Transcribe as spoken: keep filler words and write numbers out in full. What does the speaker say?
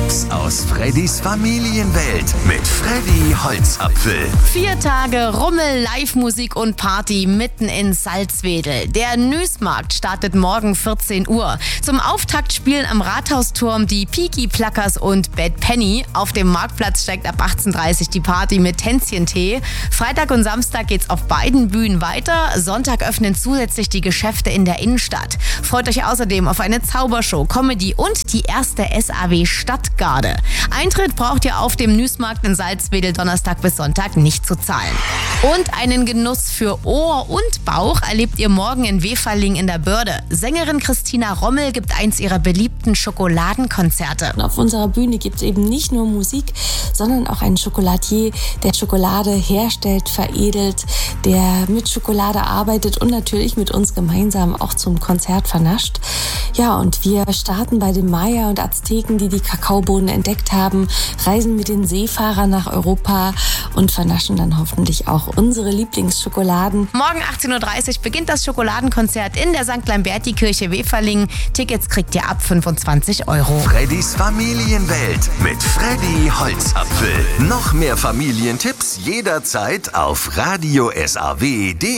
Tipps aus Freddys Familienwelt mit Freddy Holzapfel. Vier Tage Rummel, Live-Musik und Party mitten in Salzwedel. Der Nüßmarkt startet morgen vierzehn Uhr. Zum Auftakt spielen am Rathausturm die Peaky Pluckers und Bad Penny. Auf dem Marktplatz steigt ab achtzehn Uhr dreißig die Party mit Tänzchentee. Freitag und Samstag geht's auf beiden Bühnen weiter. Sonntag öffnen zusätzlich die Geschäfte in der Innenstadt. Freut euch außerdem auf eine Zaubershow, Comedy und die erste S A W Stadtgarde. Eintritt braucht ihr auf dem Nüßmarkt in Salzwedel Donnerstag bis Sonntag nicht zu zahlen. Und einen Genuss für Ohr und Bauch erlebt ihr morgen in Weferling in der Börde. Sängerin Christina Rommel gibt eins ihrer beliebten Schokoladenkonzerte. Auf unserer Bühne gibt es eben nicht nur Musik, sondern auch einen Schokoladier, der Schokolade herstellt, veredelt, der mit Schokolade arbeitet und natürlich mit uns gemeinsam auch zum Konzert vernascht. Ja, und wir starten bei den Maya und Azteken, die die Kakaobohnen entdeckt haben, reisen mit den Seefahrern nach Europa und vernaschen dann hoffentlich auch unsere Lieblingsschokoladen. Morgen achtzehn Uhr dreißig beginnt das Schokoladenkonzert in der Sankt Lamberti-Kirche Weferling. Tickets kriegt ihr ab fünfundzwanzig Euro. Freddys Familienwelt mit Freddy Holzapfel. Noch mehr Familientipps jederzeit auf radio s a w punkt d e.